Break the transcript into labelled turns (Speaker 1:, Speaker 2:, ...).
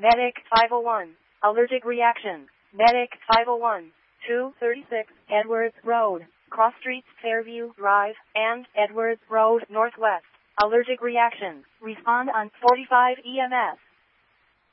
Speaker 1: Medic 501. Allergic reaction. Medic 501. 236 Edwards Road, Cross Streets, Fairview Drive, and Edwards Road Northwest. Allergic reaction. Respond on 45 EMS.